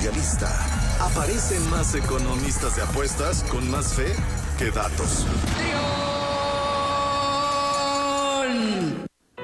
Mundialista. Aparecen más economistas de apuestas con más fe que datos.